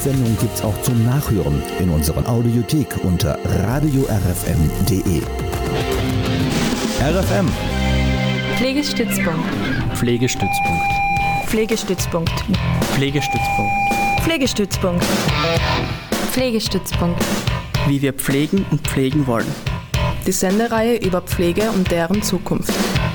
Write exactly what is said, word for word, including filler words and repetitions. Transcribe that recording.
Sendung gibt's auch zum Nachhören in unserer Audiothek unter radio r f m punkt d e. R F M Pflegestützpunkt. Pflegestützpunkt. Pflegestützpunkt. Pflegestützpunkt. Pflegestützpunkt. Pflegestützpunkt. Wie wir pflegen und pflegen wollen. Die Sendereihe über Pflege und deren Zukunft.